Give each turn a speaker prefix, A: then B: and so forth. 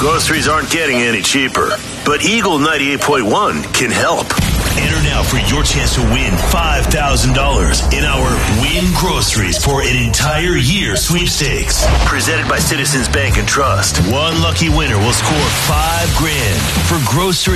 A: Groceries aren't getting any cheaper, but Eagle 98.1 can help. Enter now for your chance to win $5,000 in our Win Groceries for an entire year sweepstakes. Presented by Citizens Bank and Trust. One lucky winner will score $5,000 for groceries.